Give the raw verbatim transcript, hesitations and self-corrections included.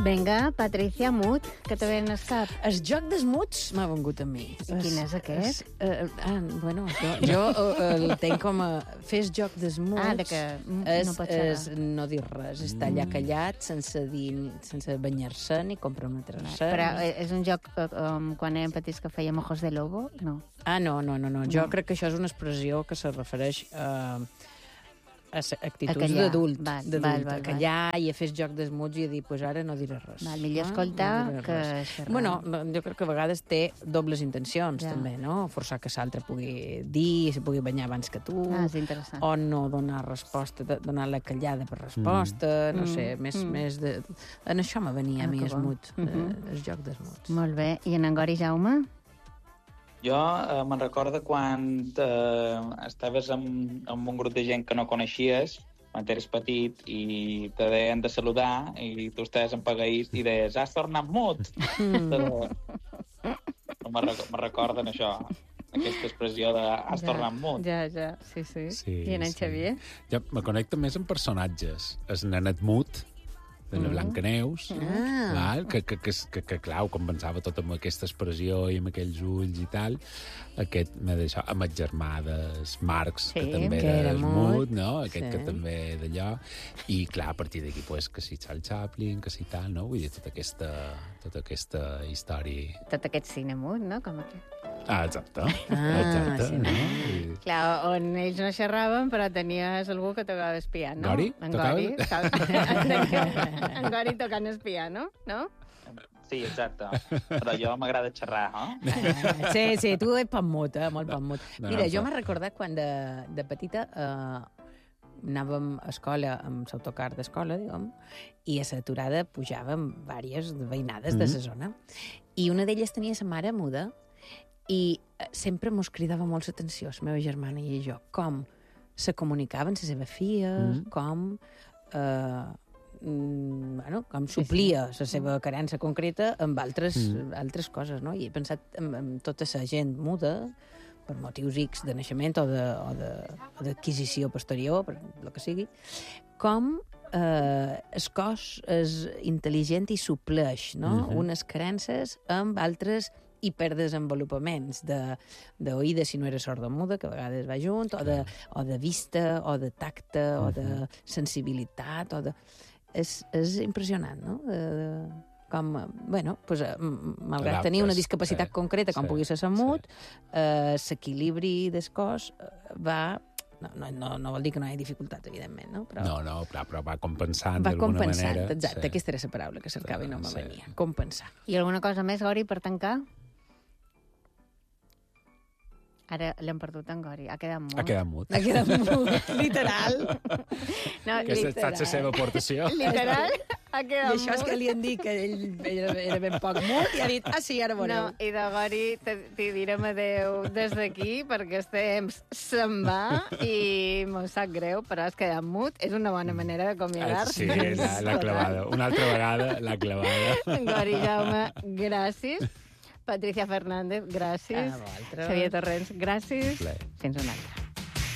Vinga, Patricia, mut, que te ven al cap. El joc dels muts m'ha vengut a mi. I quin és aquest? Es, uh, ah, bueno, jo, jo uh, el tenc com a... Fes joc dels muts... Ah, de que és, no pot xerrar. és no dir res, estar allà callat, sense dir, sense banyar-se ni comprometre-se. Però és un joc com quan érem petits que fèiem ojos de lobo? No. Ah, no, no, no, no. Jo No. crec que això és una expressió que se refereix a... a actituds callar. d'adult, Val, d'adult, val, val, a callar i a fer joc dels muts i a dir, pues ara no diré res. Val, millor Ah, escoltar no diré que res. xerrar. Bueno, jo crec que a vegades té dobles intencions, Ja. també, no? Forçar que l'altre pugui dir, se pugui banyar abans que tu, Ah, és interessant. o no donar resposta, de- donar la callada per resposta, mm. no sé, més, Mm. més de... En això me venia Ah, a mi que el bo. mut, Mhm. eh, el joc dels muts. Molt bé. I en en Gori Jaume? Jo eh, me'n recordo quan eh, estaves amb, amb un grup de gent que no coneixies, quan eres petit, i te deien de saludar, i tu estaves empagadís i deies, has tornat mut! Mm. No me'n rec me recorden això, aquesta expressió de has Ja, tornat mut. Ja, ja, sí, sí. Sí, I en en sí. Xavier? Jo me connecto més amb personatges. El nenet mut, de la Blancaneus, Ah. val? Que, que, que, que, que clar, ho compensava tot amb aquesta expressió i amb aquells ulls i tal. Aquest m'ha deixat amb el germà des Marx, Sí, que també que era era mut. mut, no? Aquest Sí. que també d'allò. I clar, a partir d'aquí, pues, que si Charles Chaplin, que si tal, no? Vull dir, tota aquesta, tota aquesta història... Tot aquest cine mut, no? Com aquest. Ah, exacte. Ah, exacte, sí, no? I... Clar, on ells no xerraven, però tenies algú que tocava espiar, no? Gori? En Tocava? Gori. tocava- en Gori tocant espiar, no? No? Sí, exacte. Però jo m'agrada xerrar, eh? Ah, sí, sí, tu ets pan mut, eh? Molt pan mut. No, Mira, no, jo no. m'he recordat quan de, de petita eh, anàvem a escola amb l'autocar d'escola, diguem, i a l'aturada pujàvem diverses veïnades mm -hmm. de la zona. I una d'elles tenia la mare muda i eh, sempre mos cridava molt l'atenció, la meva germana i jo, com se comunicaven la seva filla, mm -hmm. com... Eh, mm, bueno, com suplia la seva carència concreta amb altres, mm. altres coses, no? I he pensat en, en tota la gent muda, per motius X de naixement o de- o de- o d'adquisició posterior, per el que sigui, com eh, el cos és intel·ligent i supleix, no? Mhm. Unes carències amb altres hiperdesenvolupaments de, d'oïda, si no era sorda-muda, que a vegades va junt, o de, o de vista, o de tacte, o de sensibilitat, o de... És, és impressionant, no? De, de, com, bueno, pues, eh, m- malgrat Adaptes, tenir una discapacitat sí, concreta, com sí, pugui ser sí. el mut, eh, l'equilibri del cos eh, va... No, no, no, no vol dir que no hi hagi dificultats, evidentment, no? Però No, no, però, però va compensant va d'alguna compensant, manera. exacte, sí. aquesta era la paraula que cercava i no me Sí. venia. Compensar. I alguna cosa més, Gori, per tancar? Ara l'hem perdut, en Gori. Ha quedat mut. Ha quedat mut. Ha quedat mut, literal. No, Aquesta ha literal. estat la seva aportació. Literal, ha I quedat això és mut. que li han dit que ell era, era ben poc mut i ha dit, ah, sí, ara veureu. No, i de Gori te- t'hi direm adeu des d'aquí perquè el temps se'n va i m'ho sap greu, però has quedat mut. És una bona manera d'acomiadar-se. Sí, la, la clavada. Una altra vegada, la clavada. Gori Jaume, gràcies. Patricia Fernández, gràcies. A vosaltres. Xavier Torrents, gràcies. Ple. Fins una altra.